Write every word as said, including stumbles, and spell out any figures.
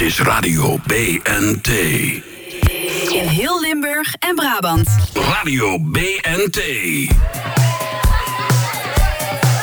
is Radio B N T. In heel Limburg en Brabant. Radio B N T.